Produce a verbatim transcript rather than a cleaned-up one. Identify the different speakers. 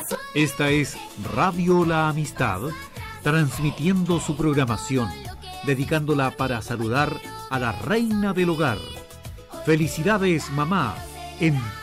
Speaker 1: Esta es Radio La Amistad, transmitiendo su programación, dedicándola para saludar a la reina del hogar. Felicidades, mamá, en